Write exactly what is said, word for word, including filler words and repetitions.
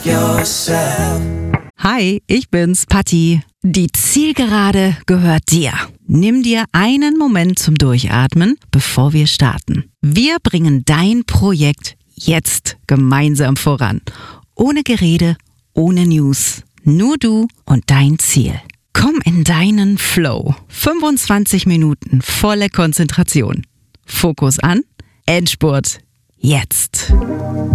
yourself. Hi, ich bin's, Patti. Die Zielgerade gehört dir. Nimm dir einen Moment zum Durchatmen, bevor wir starten. Wir bringen dein Projekt jetzt gemeinsam voran. Ohne Gerede, ohne News. Nur du und dein Ziel. Komm in deinen Flow. fünfundzwanzig Minuten volle Konzentration. Fokus an. Endspurt. Jetzt.